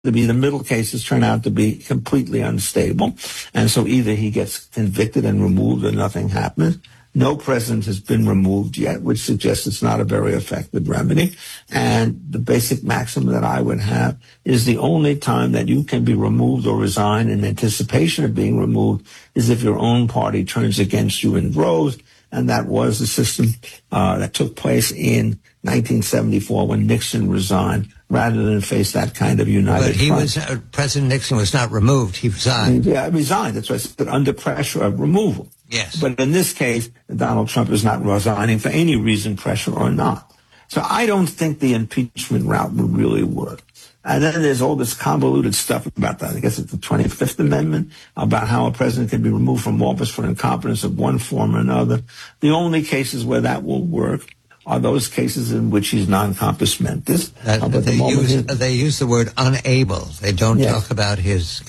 to be the middle cases turn out to be completely unstable. And so either he gets convicted and removed or nothing happens. No president has been removed yet, which suggests it's not a very effective remedy. And the basic maxim that I would have is the only time that you can be removed or resign in anticipation of being removed is if your own party turns against you in droves. And that was the system that took place in 1974 when Nixon resigned, rather than face that kind of united front. President Nixon was not removed. He resigned. Yeah, resigned. That's why I said under pressure of removal. Yes. But in this case, Donald Trump is not resigning for any reason, pressure or not. So I don't think the impeachment route would really work. And then there's all this convoluted stuff about that. I guess it's the 25th Amendment, about how a president can be removed from office for incompetence of one form or another. The only cases where that will work are those cases in which he's non-compos mentis. They use the word unable. They don't talk about his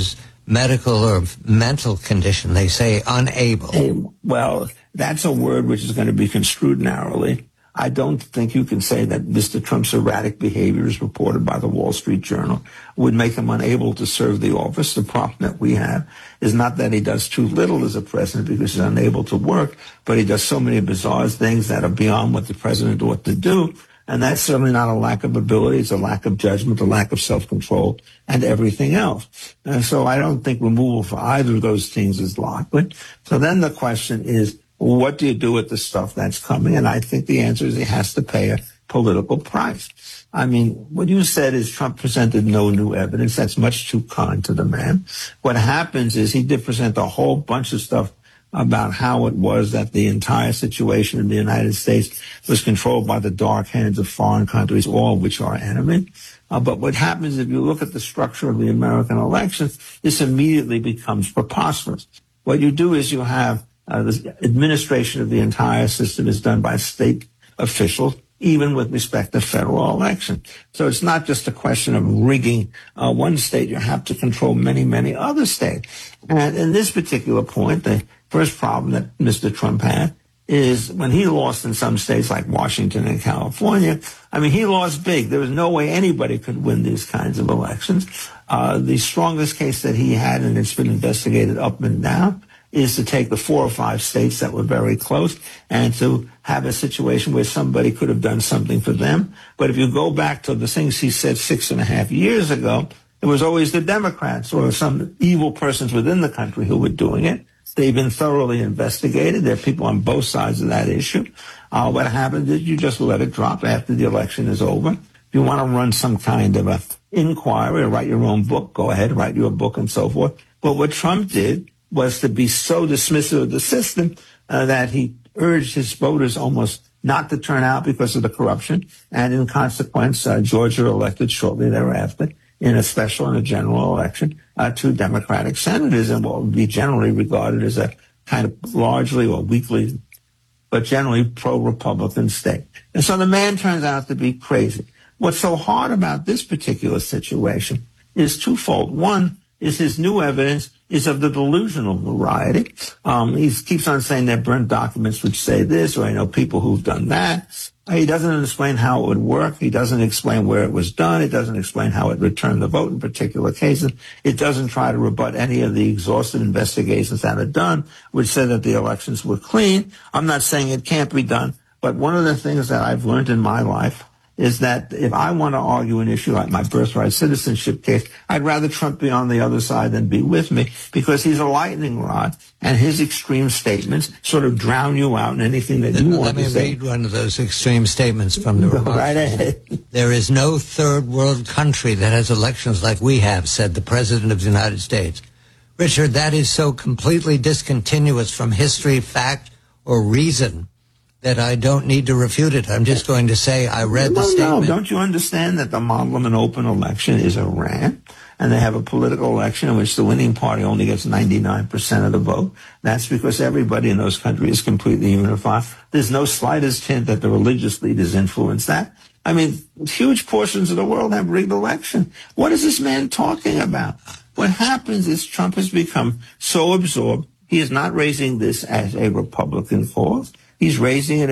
medical or mental condition. They say unable. Well, that's a word which is going to be construed narrowly. I don't think you can say that Mr. Trump's erratic behavior, as reported by the Wall Street Journal, would make him unable to serve the office. The problem that we have is not that he does too little as a president because he's unable to work, but he does so many bizarre things that are beyond what the president ought to do. And that's certainly not a lack of ability. It's a lack of judgment, a lack of self-control, and everything else. And so I don't think removal for either of those things is likely. So then the question is, what do you do with the stuff that's coming? And I think the answer is he has to pay a political price. I mean, what you said is Trump presented no new evidence. That's much too kind to the man. What happens is he did present a whole bunch of stuff about how it was that the entire situation in the United States was controlled by the dark hands of foreign countries, all of which are enemy. But what happens if you look at the structure of the American elections, this immediately becomes preposterous. What you do is you have the administration of the entire system is done by state officials, even with respect to federal election. So it's not just a question of rigging one state. You have to control many, many other states. And in this particular point, the first problem that Mr. Trump had is when he lost in some states like Washington and California, I mean, he lost big. There was no way anybody could win these kinds of elections. The strongest case that he had, and it's been investigated up and down, is to take the 4 or 5 states that were very close and to have a situation where somebody could have done something for them. But if you go back to the things he said 6.5 years ago, it was always the Democrats or some evil persons within the country who were doing it. They've been thoroughly investigated. There are people on both sides of that issue. What happens is you just let it drop after the election is over. If you want to run some kind of a inquiry or write your own book, go ahead, write your book and so forth. But what Trump did was to be so dismissive of the system that he urged his voters almost not to turn out because of the corruption. And in consequence, Georgia elected shortly thereafter in a special and a general election 2 Democratic senators in what would be generally regarded as a kind of largely or weakly, but generally pro-Republican state. And so the man turns out to be crazy. What's so hard about this particular situation is twofold. One is his new evidence is of the delusional variety. He keeps on saying there are burnt documents which say this, or I know people who've done that. He doesn't explain how it would work. He doesn't explain where it was done. It doesn't explain how it returned the vote in particular cases. It doesn't try to rebut any of the exhaustive investigations that are done, which say that the elections were clean. I'm not saying it can't be done, but one of the things that I've learned in my life is that if I want to argue an issue like my birthright citizenship case, I'd rather Trump be on the other side than be with me because he's a lightning rod and his extreme statements sort of drown you out in anything that you want to say. Let me read one of those extreme statements from the remarks. Right ahead. There is no third world country that has elections like we have, said the President of the United States. Richard, that is so completely discontinuous from history, fact, or reason that I don't need to refute it. I'm just going to say I read the statement. No, don't you understand that the model of an open election is Iran? And they have a political election in which the winning party only gets 99% of the vote. That's because everybody in those countries is completely unified. There's no slightest hint that the religious leaders influence that. I mean, huge portions of the world have rigged election. What is this man talking about? What happens is Trump has become so absorbed. He is not raising this as a Republican cause. He's raising it as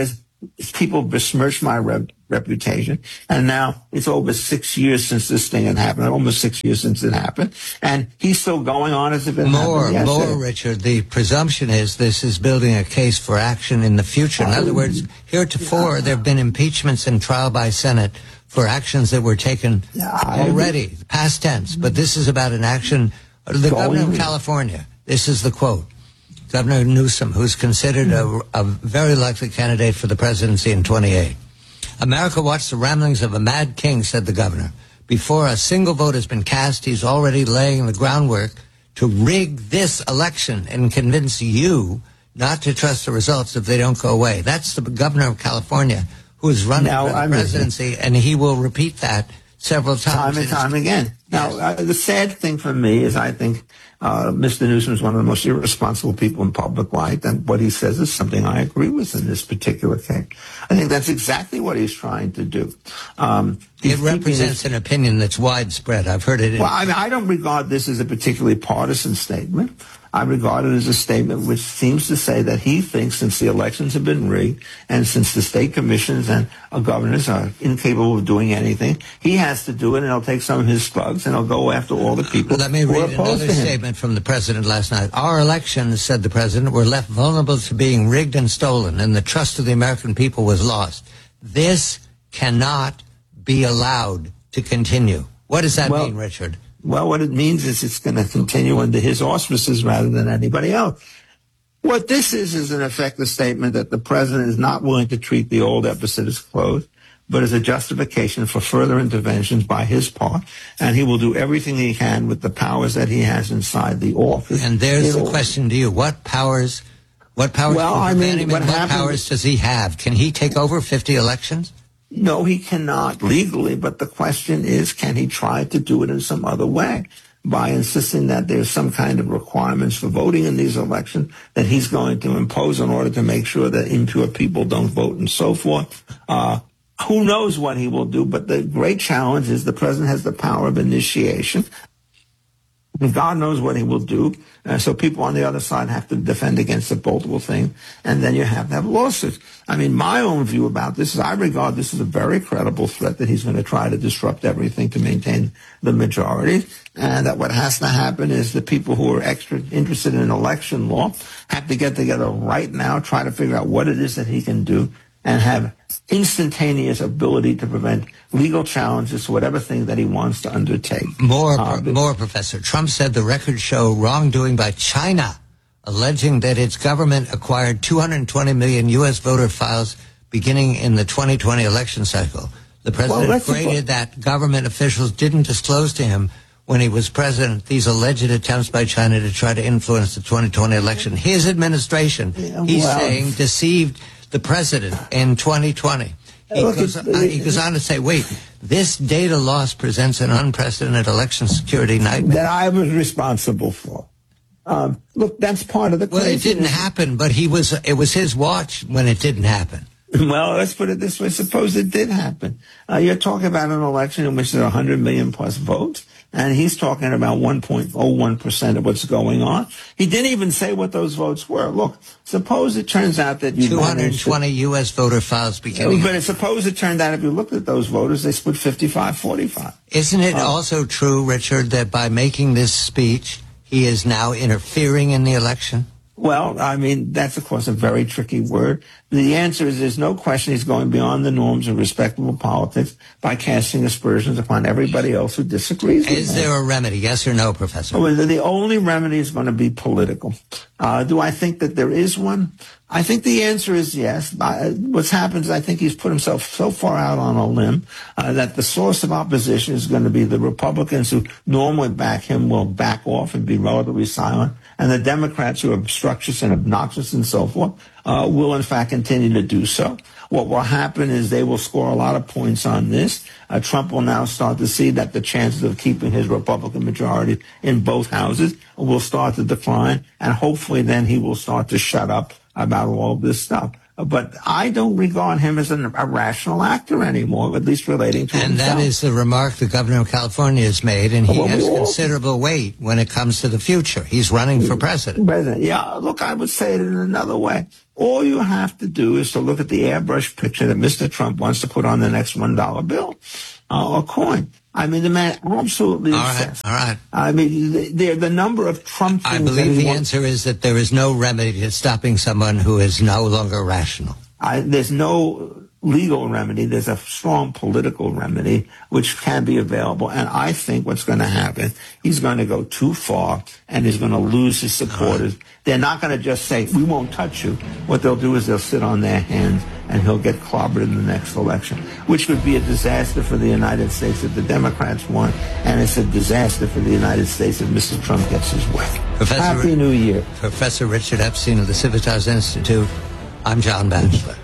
people besmirch my reputation. And now it's over 6 years since this thing had happened, almost 6 years since it happened. And he's still going on as if it happened yesterday. More, Richard. The presumption is this is building a case for action in the future. In other words, heretofore, there have been impeachments and trial by Senate for actions that were taken already, past tense. But this is about an action. The governor of California, this is the quote. Governor Newsom, who's considered a very likely candidate for the presidency in 28. America watched the ramblings of a mad king, said the governor. Before a single vote has been cast, he's already laying the groundwork to rig this election and convince you not to trust the results if they don't go away. That's the governor of California who is running for the presidency, and he will repeat that several times. Time and time again. Now, the sad thing for me is I think Mr. Newsom is one of the most irresponsible people in public life, and what he says is something I agree with in this particular case. I think that's exactly what he's trying to do. It represents an opinion that's widespread. I've heard it. Well, I don't regard this as a particularly partisan statement. I regard it as a statement which seems to say that he thinks since the elections have been rigged and since the state commissions and governors are incapable of doing anything, he has to do it, and he'll take some of his thugs and he'll go after all the people Let me read another statement from the president last night. Our elections, said the president, were left vulnerable to being rigged and stolen, and the trust of the American people was lost. This cannot be allowed to continue. What does that mean, Richard? Well, what it means is it's going to continue under his auspices rather than anybody else. What this is in effect a statement that the president is not willing to treat the old episode as closed, but as a justification for further interventions by his part, and he will do everything he can with the powers that he has inside the office. And there's the question to you. What powers what powers does he have? Can he take over 50 elections? No, he cannot legally, but the question is, can he try to do it in some other way by insisting that there's some kind of requirements for voting in these elections that he's going to impose in order to make sure that impure people don't vote and so forth. Who knows what he will do, but the great challenge is the president has the power of initiation. God knows what he will do. So people on the other side have to defend against the multiple thing, and then you have to have lawsuits. I mean, my own view about this is I regard this as a very credible threat that he's going to try to disrupt everything to maintain the majority, and that what has to happen is the people who are extra interested in election law have to get together right now, try to figure out what it is that he can do, and have instantaneous ability to prevent legal challenges to whatever thing that he wants to undertake. More, Professor. Trump said the records show wrongdoing by China, alleging that its government acquired 220 million U.S. voter files beginning in the 2020 election cycle. The president graded that government officials didn't disclose to him when he was president these alleged attempts by China to try to influence the 2020 election. His administration, he's saying, deceived the president in 2020. He goes on to say, wait, this data loss presents an unprecedented election security nightmare. That I was responsible for. Look, that's part of the Well, it didn't happen, but it was his watch when it didn't happen. Well, let's put it this way. Suppose it did happen. You're talking about an election in which there are 100 million plus votes, and he's talking about 1.01% of what's going on. He didn't even say what those votes were. Look, suppose it turns out that you 220 U.S. voter files beginning. But suppose it turned out if you looked at those voters, they split 55-45. Isn't it also true, Richard, that by making this speech, he is now interfering in the election? Well, I mean, that's, of course, a very tricky word. The answer is there's no question he's going beyond the norms of respectable politics by casting aspersions upon everybody else who disagrees with him. Is there a remedy, yes or no, Professor? Well, the only remedy is going to be political. Do I think that there is one? I think the answer is yes. What's happened is I think he's put himself so far out on a limb that the source of opposition is going to be the Republicans who normally back him will back off and be relatively silent, and the Democrats who are obstreperous and obnoxious and so forth will in fact continue to do so. What will happen is they will score a lot of points on this. Trump will now start to see that the chances of keeping his Republican majority in both houses will start to decline, and hopefully then he will start to shut up about all of this stuff. But I don't regard him as a rational actor anymore, at least relating to And himself. that is the remark the governor of California has made, and he has considerable weight when it comes to the future. He's running for president. Yeah, look, I would say it in another way. All you have to do is to look at the airbrush picture that Mr. Trump wants to put on the next $1 bill or coin. I mean, the man absolutely obsessed. All right. I mean, the number of Trump things I believe the answer is that there is no remedy to stopping someone who is no longer rational. There's no legal remedy. There's a strong political remedy which can be available. And I think what's going to happen, he's going to go too far and he's going to lose his supporters. They're not going to just say, we won't touch you. What they'll do is they'll sit on their hands and he'll get clobbered in the next election, which would be a disaster for the United States if the Democrats won, and it's a disaster for the United States if Mr. Trump gets his way. Happy New Year. Professor Richard Epstein of the Civitas Institute. I'm John Batchelor.